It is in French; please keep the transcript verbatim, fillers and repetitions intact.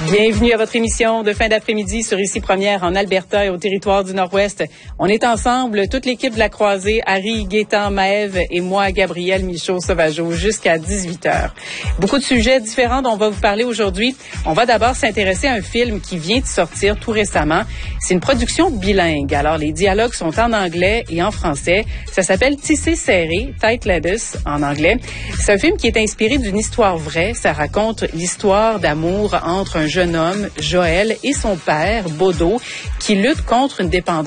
Bienvenue à votre émission de fin d'après-midi sur Ici Première en Alberta et au territoire du Nord-Ouest. On est ensemble, toute l'équipe de la Croisée, Harry, Gaétan, Maëve et moi, Gabrielle Michaud-Sauvageau, jusqu'à dix-huit heures. Beaucoup de sujets différents dont on va vous parler aujourd'hui. On va d'abord s'intéresser à un film qui vient de sortir tout récemment. C'est une production bilingue. Alors, les dialogues sont en anglais et en français. Ça s'appelle Tisser serré, Tight Lettuce en anglais. C'est un film qui est inspiré d'une histoire vraie. Ça raconte l'histoire d'amour entre un jeune homme, Joël, et son père, Bodo, qui luttent contre une dépendance